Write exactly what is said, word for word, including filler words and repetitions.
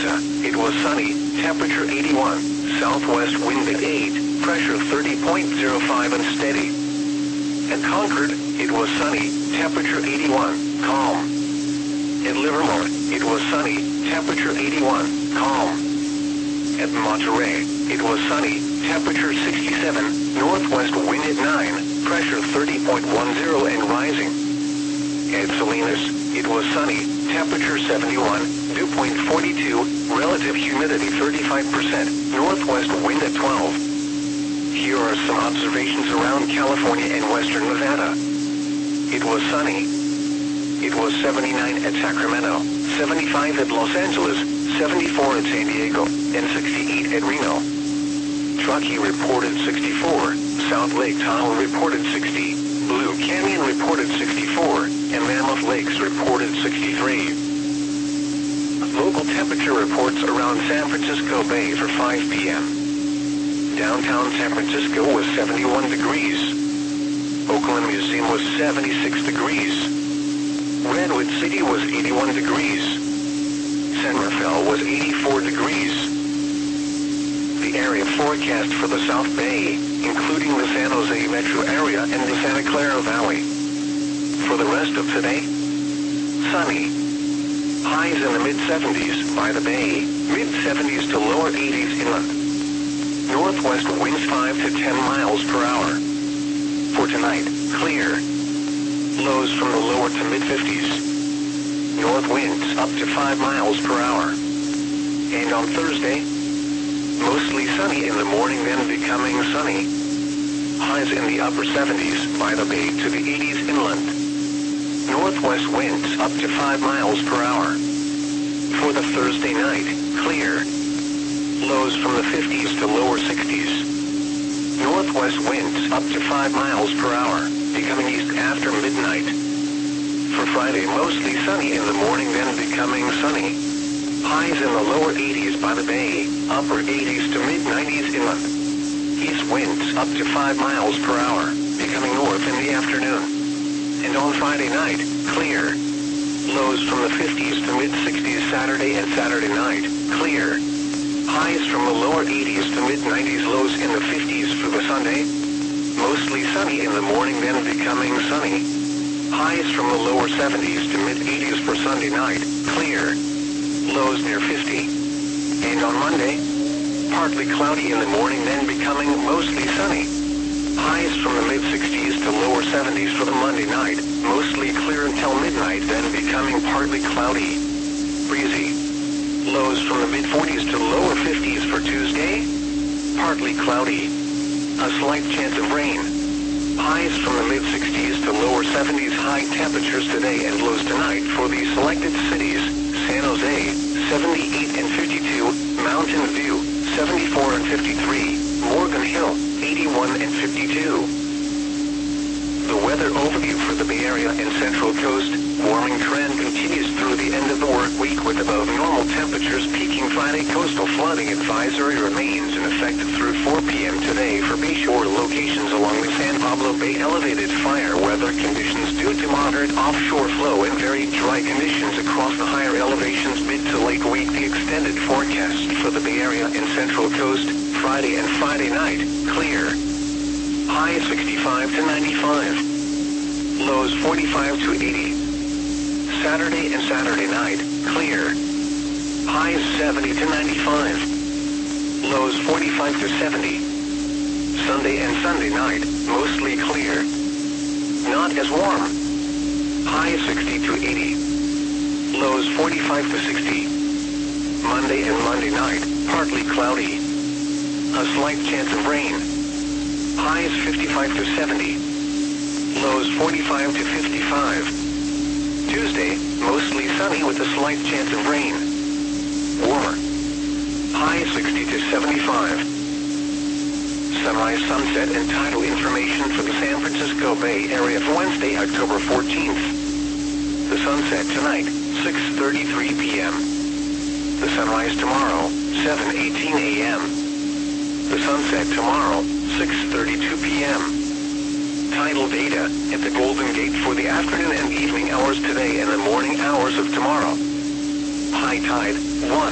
Mesa, it was sunny, temperature eighty-one, southwest wind at eight, pressure thirty point zero five and steady. At Concord, it was sunny, temperature eighty-one, calm. At Livermore, it was sunny, temperature eighty-one, calm. At Monterey, it was sunny, temperature sixty-seven, northwest wind at nine, pressure thirty point one zero and rising. At Salinas, it was sunny, temperature seventy-one, dew point forty-two, relative humidity thirty-five percent, northwest wind at twelve. Here are some observations around California and western Nevada. It was sunny. It was seventy-nine at Sacramento, seventy-five at Los Angeles, seventy-four at San Diego, and sixty-eight at Reno. Truckee reported sixty-four, South Lake Tahoe reported sixty, Blue Canyon reported sixty-four, and Mammoth Lakes reported sixty-three. Local temperature reports around San Francisco Bay for five p m Downtown San Francisco was seventy-one degrees. Oakland Museum was seventy-six degrees. Redwood City was eighty-one degrees. San Rafael was eighty-four degrees. The area forecast for the South Bay, including the San Jose metro area and the Santa Clara Valley. For the rest of today, sunny. Highs in the mid seventies by the bay, mid seventies to lower eighties inland. Northwest winds five to ten miles per hour. For tonight, clear. Lows from the lower to mid fifties. North winds up to five miles per hour. And on Thursday, mostly sunny in the morning, then becoming sunny. Highs in the upper seventies by the bay to the eighties inland. Northwest winds up to five miles per hour. For the Thursday night, clear. Lows from the fifties to lower sixties. Northwest winds up to five miles per hour, becoming east after midnight. For Friday, mostly sunny in the morning, then becoming sunny. Highs in the lower eighties by the bay, upper eighties to mid nineties inland. East winds up to five miles per hour, becoming north in the afternoon. And on Friday night, clear. Lows from the fifties to mid sixties Saturday and Saturday night, clear. Highs from the lower eighties to mid nineties, lows in the fifties for the Sunday. Mostly sunny in the morning, then becoming sunny. Highs from the lower seventies to mid eighties for Sunday night, clear. Lows near fifty. And on Monday, partly cloudy in the morning, then becoming mostly sunny. Highs from the mid sixties to lower seventies for the Monday night, mostly clear until midnight, then becoming partly cloudy. Breezy. Lows from the mid forties to lower fifties for Tuesday, partly cloudy. A slight chance of rain. Highs from the mid sixties to lower seventies, high temperatures today and lows tonight for the selected cities: San Jose, seventy-eight and fifty-two, Mountain View, seventy-four and fifty-three, Morgan Hill, eighty-one and fifty-two. The weather overview for the Bay Area and Central Coast. Warming trend continues through the end of the work week with above normal temperatures peaking Friday. Coastal flooding advisory remains in effect through four p m today for bayshore locations along the San Pablo Bay. Elevated fire weather conditions due to moderate offshore flow and very dry conditions across the higher elevations mid to late week. The extended forecast for the Bay Area and Central Coast. Friday and Friday night, clear. High sixty-five to ninety-five. Lows forty-five to eighty. Saturday and Saturday night, clear. Highs seventy to ninety-five. Lows forty-five to seventy. Sunday and Sunday night, mostly clear. Not as warm. Highs sixty to eighty. Lows forty-five to sixty. Monday and Monday night, partly cloudy. A slight chance of rain. Highs fifty-five to seventy. Lows forty-five to fifty-five. Tuesday, mostly sunny with a slight chance of rain. Warmer. High sixty to seventy-five. Sunrise, sunset, and tidal information for the San Francisco Bay Area for Wednesday, October fourteenth. The sunset tonight, six thirty-three p m The sunrise tomorrow, seven eighteen a m The sunset tomorrow, six thirty-two p m Tidal data at the Golden Gate for the afternoon and evening hours today and the morning hours of tomorrow. High tide, one